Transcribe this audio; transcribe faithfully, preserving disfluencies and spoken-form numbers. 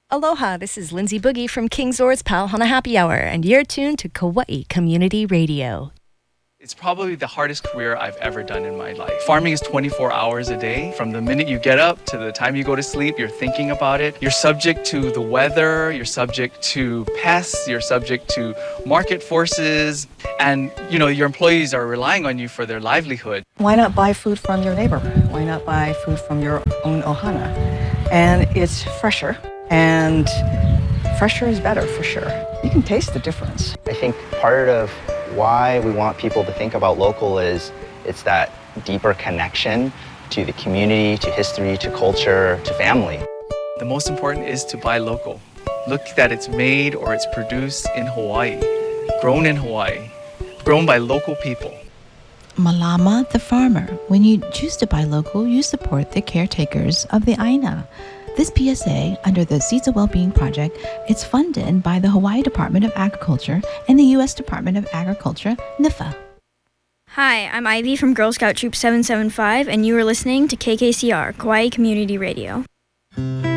Aloha, this is Lindsay Boogie from King Zor's Pal Hana Happy Hour, and you're tuned to Kauai Community Radio. It's probably the hardest career I've ever done in my life. Farming is twenty-four hours a day. From the minute you get up to the time you go to sleep, you're thinking about it. You're subject to the weather, you're subject to pests, you're subject to market forces, and you know, your employees are relying on you for their livelihood. Why not buy food from your neighbor? Why not buy food from your own ohana? And it's fresher, and fresher is better for sure. You can taste the difference. I think part of why we want people to think about local is it's that deeper connection to the community, to history, to culture, to family. The most important is to buy local. Look that it's made or it's produced in Hawaii, grown in Hawaii, grown by local people. Malama the farmer. When you choose to buy local, you support the caretakers of the Aina. This P S A, under the Seeds of Wellbeing Project, it's funded by the Hawaii Department of Agriculture and the U S Department of Agriculture, N I F A. Hi, I'm Ivy from Girl Scout Troop seven seven five, and you are listening to K K C R, Kauai Community Radio.